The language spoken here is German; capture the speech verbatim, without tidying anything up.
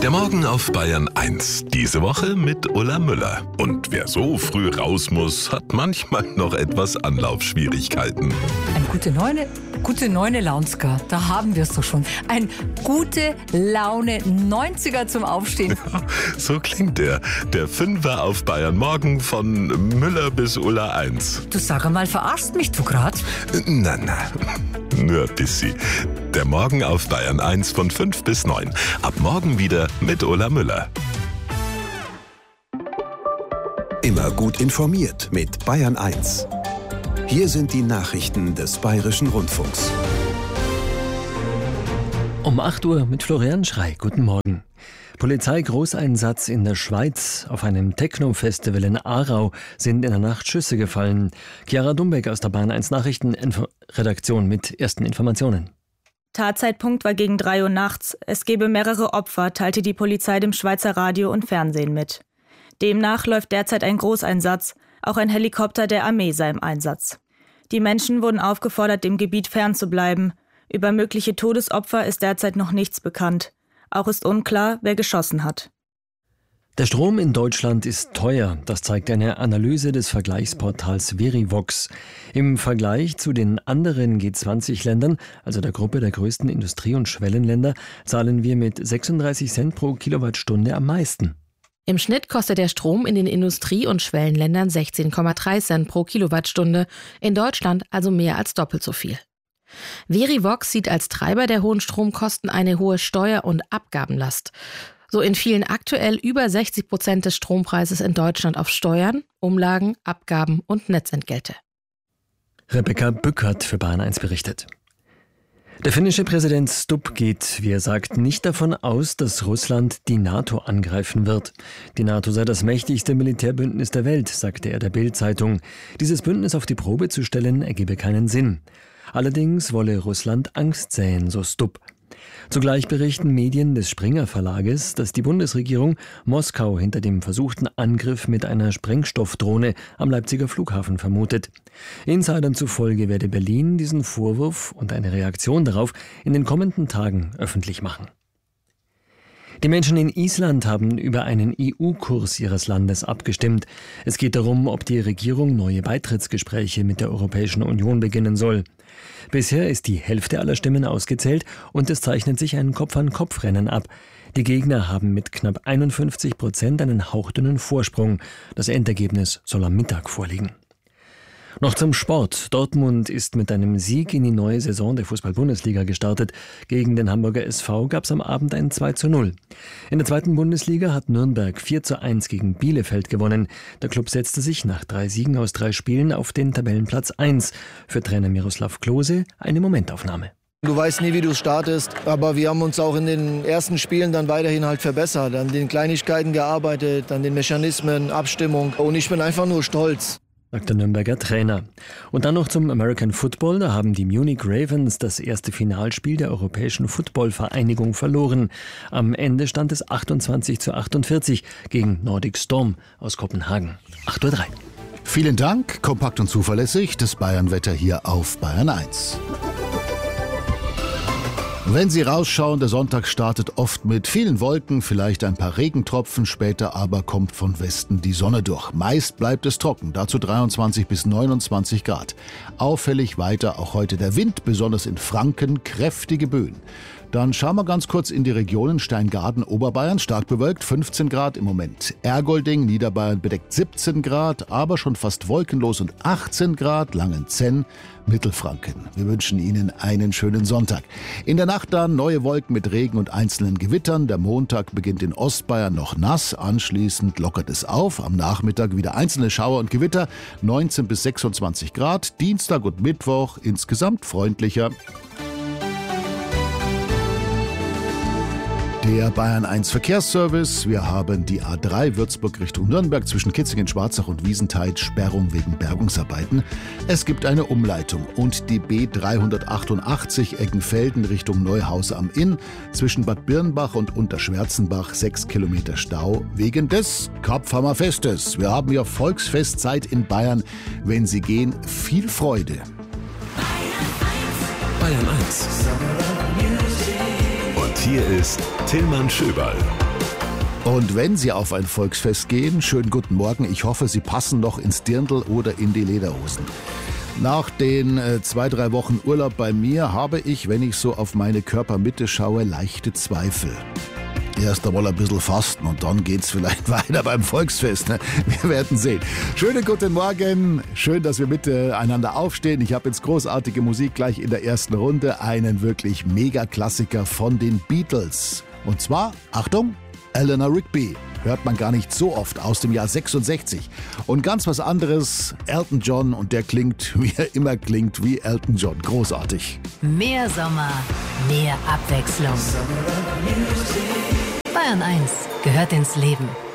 Der Morgen auf Bayern eins. Diese Woche mit Ulla Müller. Und wer so früh raus muss, hat manchmal noch etwas Anlaufschwierigkeiten. Ein gute Neune, gute Neune Launska, da haben wir es doch schon. Ein gute Laune neunziger zum Aufstehen. Ja, so klingt der. Der Fünfer auf Bayern Morgen von Müller bis Ulla eins. Du sag einmal, verarschst mich du grad? Na, na, nur ein bisschen. Der Morgen auf Bayern eins von fünf bis neun. Ab morgen wieder mit Ulla Müller. Immer gut informiert mit Bayern eins. Hier sind die Nachrichten des Bayerischen Rundfunks. Um acht Uhr mit Florian Schrey. Guten Morgen. Polizeigroßeinsatz in der Schweiz. Auf einem Techno-Festival in Aarau sind in der Nacht Schüsse gefallen. Chiara Dumbeck aus der Bayern eins Nachrichtenredaktion mit ersten Informationen. Tatzeitpunkt war gegen drei Uhr nachts. Es gebe mehrere Opfer, teilte die Polizei dem Schweizer Radio und Fernsehen mit. Demnach läuft derzeit ein Großeinsatz. Auch ein Helikopter der Armee sei im Einsatz. Die Menschen wurden aufgefordert, dem Gebiet fernzubleiben. Über mögliche Todesopfer ist derzeit noch nichts bekannt. Auch ist unklar, wer geschossen hat. Der Strom in Deutschland ist teuer. Das zeigt eine Analyse des Vergleichsportals Verivox. Im Vergleich zu den anderen G zwanzig Ländern, also der Gruppe der größten Industrie- und Schwellenländer, zahlen wir mit sechsunddreißig Cent pro Kilowattstunde am meisten. Im Schnitt kostet der Strom in den Industrie- und Schwellenländern sechzehn Komma drei Cent pro Kilowattstunde, in Deutschland also mehr als doppelt so viel. Verivox sieht als Treiber der hohen Stromkosten eine hohe Steuer- und Abgabenlast. So entfielen aktuell über sechzig Prozent des Strompreises in Deutschland auf Steuern, Umlagen, Abgaben und Netzentgelte. Rebecca Bückert für Bayern eins berichtet. Der finnische Präsident Stubb geht, wie er sagt, nicht davon aus, dass Russland die NATO angreifen wird. Die NATO sei das mächtigste Militärbündnis der Welt, sagte er der Bild-Zeitung. Dieses Bündnis auf die Probe zu stellen, ergebe keinen Sinn. Allerdings wolle Russland Angst säen, so Stubb. Zugleich berichten Medien des Springer Verlages, dass die Bundesregierung Moskau hinter dem versuchten Angriff mit einer Sprengstoffdrohne am Leipziger Flughafen vermutet. Insidern zufolge werde Berlin diesen Vorwurf und eine Reaktion darauf in den kommenden Tagen öffentlich machen. Die Menschen in Island haben über einen E U-Kurs ihres Landes abgestimmt. Es geht darum, ob die Regierung neue Beitrittsgespräche mit der Europäischen Union beginnen soll. Bisher ist die Hälfte aller Stimmen ausgezählt und es zeichnet sich ein Kopf-an-Kopf-Rennen ab. Die Gegner haben mit knapp einundfünfzig Prozent einen hauchdünnen Vorsprung. Das Endergebnis soll am Mittag vorliegen. Noch zum Sport. Dortmund ist mit einem Sieg in die neue Saison der Fußball-Bundesliga gestartet. Gegen den Hamburger S V gab es am Abend ein zwei zu null. In der zweiten Bundesliga hat Nürnberg vier zu eins gegen Bielefeld gewonnen. Der Klub setzte sich nach drei Siegen aus drei Spielen auf den Tabellenplatz eins. Für Trainer Miroslav Klose eine Momentaufnahme. Du weißt nie, wie du startest, aber wir haben uns auch in den ersten Spielen dann weiterhin halt verbessert, an den Kleinigkeiten gearbeitet, an den Mechanismen, Abstimmung und ich bin einfach nur stolz, sagt der Nürnberger Trainer. Und dann noch zum American Football. Da haben die Munich Ravens das erste Finalspiel der Europäischen Football-Vereinigung verloren. Am Ende stand es achtundzwanzig zu achtundvierzig gegen Nordic Storm aus Kopenhagen. acht Uhr drei. Vielen Dank, kompakt und zuverlässig, das Bayern-Wetter hier auf Bayern eins. Wenn Sie rausschauen, der Sonntag startet oft mit vielen Wolken, vielleicht ein paar Regentropfen, später aber kommt von Westen die Sonne durch. Meist bleibt es trocken, dazu dreiundzwanzig bis neunundzwanzig Grad. Auffällig weiter auch heute der Wind, besonders in Franken, kräftige Böen. Dann schauen wir ganz kurz in die Regionen. Steingaden, Oberbayern, stark bewölkt, fünfzehn Grad im Moment. Ergolding, Niederbayern bedeckt siebzehn Grad, aber schon fast wolkenlos und achtzehn Grad. Langenzenn, Mittelfranken. Wir wünschen Ihnen einen schönen Sonntag. In der Nacht dann neue Wolken mit Regen und einzelnen Gewittern. Der Montag beginnt in Ostbayern noch nass, anschließend lockert es auf. Am Nachmittag wieder einzelne Schauer und Gewitter, neunzehn bis sechsundzwanzig Grad. Dienstag und Mittwoch insgesamt freundlicher. Der Bayern eins Verkehrsservice. Wir haben die A drei Würzburg Richtung Nürnberg zwischen Kitzingen, Schwarzach und Wiesentheid, Sperrung wegen Bergungsarbeiten. Es gibt eine Umleitung und die B dreihundertachtundachtzig Eggenfelden Richtung Neuhauser am Inn zwischen Bad Birnbach und Unterschwärzenbach sechs Kilometer Stau wegen des Kapfhammerfestes. Wir haben ja Volksfestzeit in Bayern. Wenn Sie gehen, viel Freude. Bayern eins. Und hier ist Tillmann Schöberl. Und wenn Sie auf ein Volksfest gehen, schönen guten Morgen. Ich hoffe, Sie passen noch ins Dirndl oder in die Lederhosen. Nach den äh, zwei, drei Wochen Urlaub bei mir habe ich, wenn ich so auf meine Körpermitte schaue, leichte Zweifel. Erst einmal ein bisschen fasten und dann geht's vielleicht weiter beim Volksfest. Ne? Wir werden sehen. Schönen guten Morgen. Schön, dass wir miteinander aufstehen. Ich habe jetzt großartige Musik gleich in der ersten Runde. Einen wirklich Mega-Klassiker von den Beatles. Und zwar, Achtung, Eleanor Rigby. Hört man gar nicht so oft, aus dem Jahr sechsundsechzig. Und ganz was anderes, Elton John, und der klingt, wie er immer klingt, wie Elton John. Großartig. Mehr Sommer, mehr Abwechslung. Bayern eins gehört ins Leben.